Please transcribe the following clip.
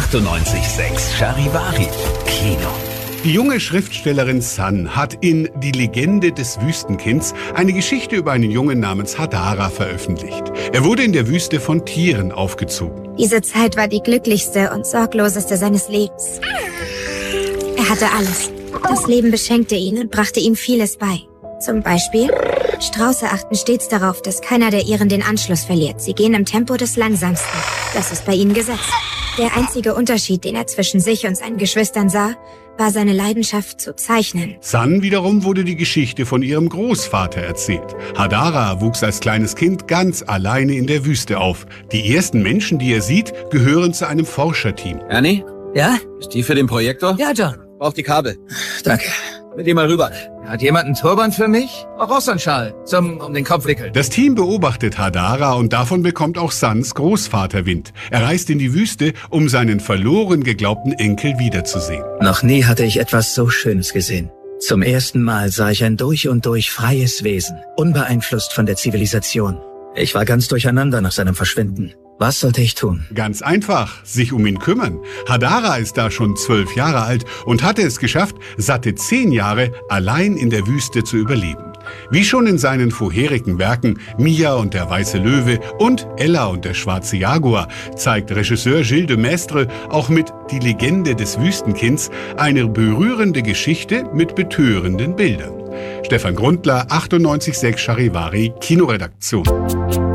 98,6 Charivari Kino. Die junge Schriftstellerin Sun hat in Die Legende des Wüstenkinds eine Geschichte über einen Jungen namens Hadara veröffentlicht. Er wurde in der Wüste von Tieren aufgezogen. Diese Zeit war die glücklichste und sorgloseste seines Lebens. Er hatte alles. Das Leben beschenkte ihn und brachte ihm vieles bei. Zum Beispiel, Strauße achten stets darauf, dass keiner der ihren den Anschluss verliert. Sie gehen im Tempo des Langsamsten. Das ist bei ihnen Gesetz. Der einzige Unterschied, den er zwischen sich und seinen Geschwistern sah, war seine Leidenschaft zu zeichnen. Sun wiederum wurde die Geschichte von ihrem Großvater erzählt. Hadara wuchs als kleines Kind ganz alleine in der Wüste auf. Die ersten Menschen, die er sieht, gehören zu einem Forscherteam. Ernie? Ja? Ist die für den Projektor? Ja, John. Braucht die Kabel. Danke. Mit ihm mal rüber. Hat jemand einen Turban für mich? Auch raus einen Schal zum um den Kopf wickeln. Das Team beobachtet Hadara und davon bekommt auch Suns Großvater Wind. Er reist in die Wüste, um seinen verloren geglaubten Enkel wiederzusehen. Noch nie hatte ich etwas so Schönes gesehen. Zum ersten Mal sah ich ein durch und durch freies Wesen, unbeeinflusst von der Zivilisation. Ich war ganz durcheinander nach seinem Verschwinden. Was sollte ich tun? Ganz einfach, sich um ihn kümmern. Hadara ist da schon 12 Jahre alt und hatte es geschafft, satte 10 Jahre allein in der Wüste zu überleben. Wie schon in seinen vorherigen Werken Mia und der weiße Löwe und Ella und der schwarze Jaguar zeigt Regisseur Gilles de Maistre auch mit Die Legende des Wüstenkinds eine berührende Geschichte mit betörenden Bildern. Stefan Grundler, 98,6 Charivari, Kinoredaktion.